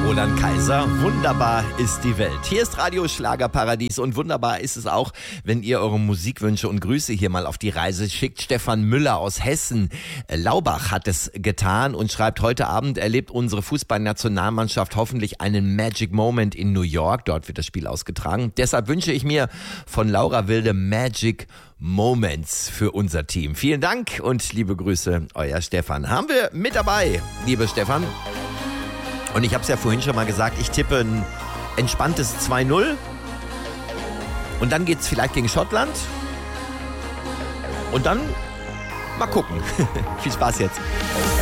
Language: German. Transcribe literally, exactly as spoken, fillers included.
Roland Kaiser, wunderbar ist die Welt. Hier ist Radio Schlagerparadies und wunderbar ist es auch, wenn ihr eure Musikwünsche und Grüße hier mal auf die Reise schickt. Stefan Müller aus Hessen, Laubach hat es getan und schreibt, heute Abend erlebt unsere Fußballnationalmannschaft hoffentlich einen Magic Moment in New York. Dort wird das Spiel ausgetragen. Deshalb wünsche ich mir von Laura Wilde Magic Moments für unser Team. Vielen Dank und liebe Grüße, euer Stefan. Haben wir mit dabei, liebe Stefan. Und ich habe es ja vorhin schon mal gesagt, ich tippe ein entspanntes zwei null. Und dann geht es vielleicht gegen Schottland. Und dann mal gucken. Viel Spaß jetzt.